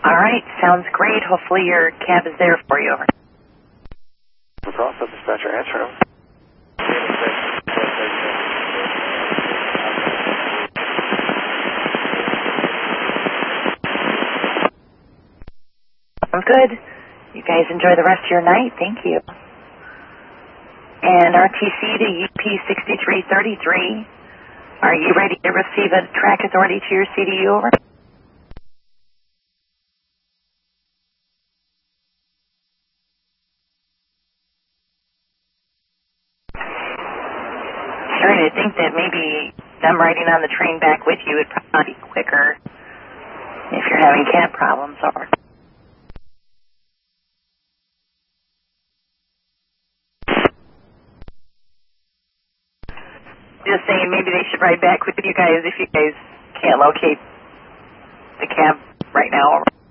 All right, sounds great. Hopefully your cab is there for you. Over. Process dispatcher answer him. I'm good. You guys enjoy the rest of your night. Thank you. And RTC to UP6333. Are you ready to receive a track authority to your CDU? Over. Starting to think that maybe them riding on the train back with you would probably be quicker if you're having cab problems. Over. Just saying maybe they should ride back with you guys if you guys can't locate the cab right now.